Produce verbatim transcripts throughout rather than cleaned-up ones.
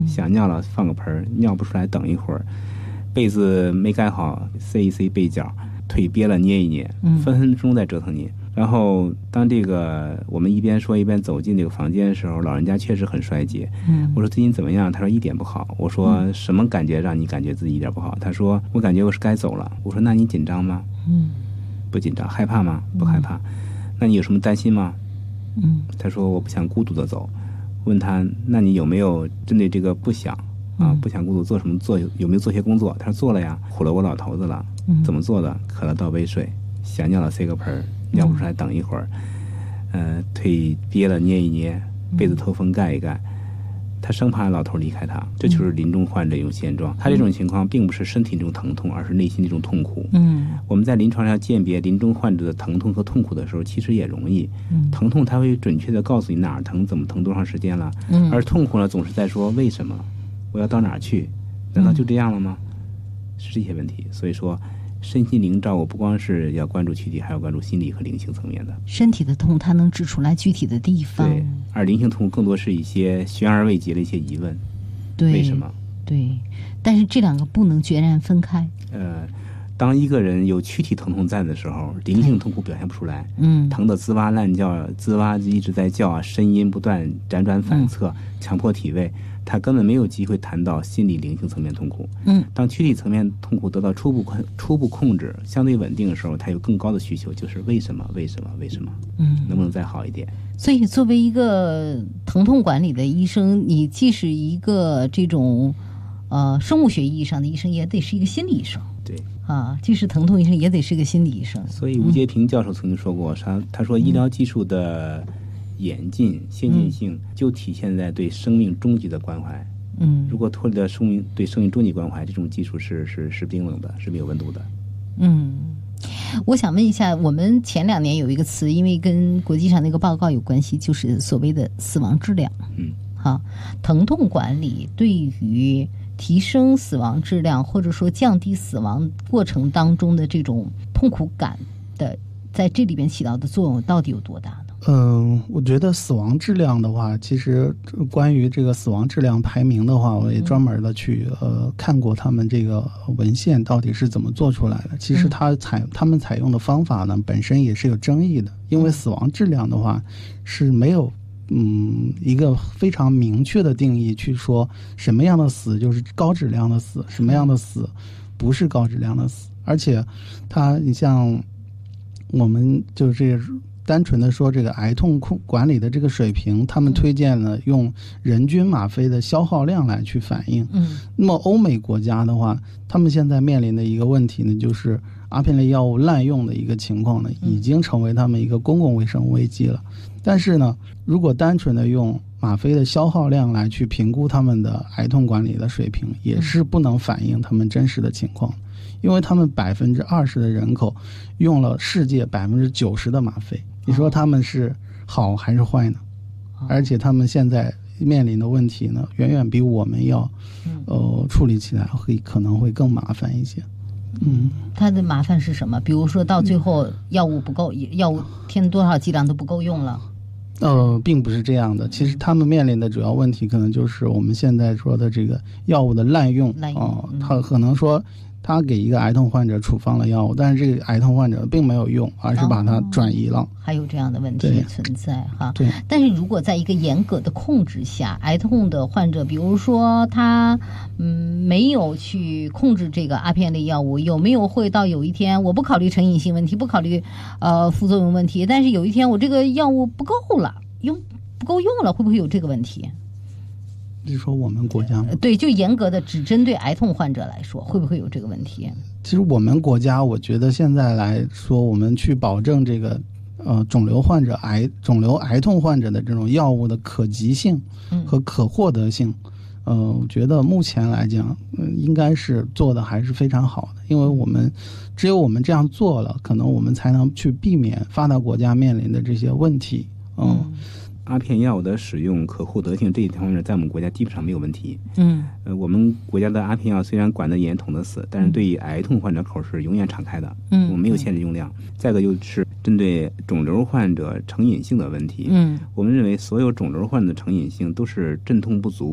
想尿了放个盆，尿不出来等一会儿，被子没盖好塞一塞被角，腿憋了捏一捏，分分钟在折腾你。然后当这个我们一边说一边走进这个房间的时候，老人家确实很衰竭。嗯，我说最近怎么样？他说一点不好。我说什么感觉让你感觉自己一点不好？他说我感觉我是该走了。我说那你紧张吗？嗯，不紧张。害怕吗？不害怕。那你有什么担心吗？嗯，他说我不想孤独的走。问他那你有没有针对这个不想啊不想孤独做什么做有没有做些工作？他说做了呀，唬了我老头子了。怎么做的？渴了倒杯水，想尿了塞个盆，尿不出来等一会儿，呃，腿憋了捏一捏，被子透风盖一盖。他生怕老头离开他，这就是临终患者一种现状。他这种情况并不是身体这种疼痛，而是内心这种痛苦。嗯，我们在临床上鉴别临终患者的疼痛和痛苦的时候，其实也容易。嗯，疼痛他会准确的告诉你哪儿疼、怎么疼、多长时间了。嗯，而痛苦呢，总是在说为什么，我要到哪儿去？难道就这样了吗？是这些问题。所以说，身心灵照顾不光是要关注躯体，还要关注心理和灵性层面的。 身体的痛，它能指出来具体的地方。 对，而灵性痛更多是一些悬而未决的一些疑问。 对， 为什么？ 对，但是这两个不能决然分开。 呃，当一个人有躯体疼痛在的时候，灵性痛苦表现不出来。嗯，疼得吱哇乱叫，吱哇一直在叫啊，呻吟不断，辗转反侧，嗯、强迫体位。他根本没有机会谈到心理灵性层面痛苦。嗯，当躯体层面痛苦得到初步初步控制、相对稳定的时候，他有更高的需求，就是为什么？为什么？为什么？嗯，能不能再好一点？ 所以，作为一个疼痛管理的医生，你既是一个这种呃生物学意义上的医生，也得是一个心理医生。 对啊，既是疼痛医生，也得是个心理医生。 所以，吴杰平教授曾经说过，他他说医疗技术的演进先进性就体现在对生命终极的关怀。嗯，如果脱离了生命对生命终极关怀，这种技术是是是冰冷的，是没有温度的。 嗯，我想问一下，我们前两年有一个词，因为跟国际上那个报告有关系，就是所谓的死亡质量。嗯，好，疼痛管理对于提升死亡质量，或者说降低死亡过程当中的这种痛苦感的，在这里边起到的作用到底有多大呢？ 嗯，我觉得死亡质量的话，其实关于这个死亡质量排名的话，我也专门的去呃看过他们这个文献到底是怎么做出来的。其实他采他们采用的方法呢，本身也是有争议的，因为死亡质量的话是没有嗯一个非常明确的定义去说什么样的死就是高质量的死，什么样的死不是高质量的死。而且他你像我们就这个单纯的说这个癌痛控管理的这个水平，他们推荐了用人均吗啡的消耗量来去反映。嗯，那么欧美国家的话，他们现在面临的一个问题呢，就是阿片类药物滥用的一个情况呢，已经成为他们一个公共卫生危机了。但是呢，如果单纯的用吗啡的消耗量来去评估他们的癌痛管理的水平，也是不能反映他们真实的情况。因为他们百分之二十的人口用了世界百分之九十的吗啡，你说他们是好还是坏呢？而且他们现在面临的问题呢，远远比我们要呃处理起来会可能会更麻烦一些。嗯， 它的麻烦是什么？比如说到最后药物不够，药物添多少剂量都不够用了。 呃，并不是这样的。其实他们面临的主要问题可能就是我们现在说的这个药物的滥用。滥用，哦，他可能说他给一个癌痛患者处方了药物，但是这个癌痛患者并没有用，而是把它转移了。哦， 还有这样的问题存在哈。对。但是如果在一个严格的控制下，癌痛的患者，比如说他嗯没有去控制这个阿片类药物，有没有会到有一天我不考虑成瘾性问题，不考虑呃副作用问题，但是有一天我这个药物不够了，用不够用了，会不会有这个问题？ 你说我们国家吗？ 对，就严格的只针对癌痛患者来说，会不会有这个问题？ 其实我们国家，我觉得现在来说，我们去保证这个呃肿瘤患者、癌肿瘤癌痛患者的这种药物的可及性和可获得性，嗯、呃，我觉得目前来讲，嗯、呃，应该是做的还是非常好的，因为我们只有我们这样做了，可能我们才能去避免发达国家面临的这些问题。嗯。嗯， 阿片药物的使用可获得性这一方面，在我们国家基本上没有问题。嗯，呃，我们国家的阿片药虽然管得严、捅得死，但是对于癌痛患者口是永远敞开的。嗯，我们没有限制用量。再一个就是针对肿瘤患者成瘾性的问题。嗯，我们认为所有肿瘤患者的成瘾性都是镇痛不足，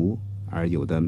而有的